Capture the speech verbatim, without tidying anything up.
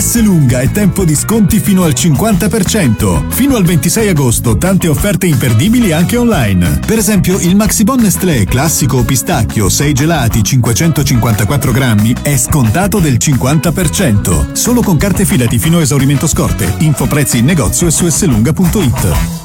S Lunga è tempo di sconti fino al cinquanta per cento. Fino al ventisei agosto tante offerte imperdibili anche online. Per esempio il Maxibon Nestlé classico o pistacchio sei gelati cinquecentocinquantaquattro grammi è scontato del cinquanta per cento. Solo con carte Filati fino a esaurimento scorte. Info prezzi in negozio e su slunga punto it.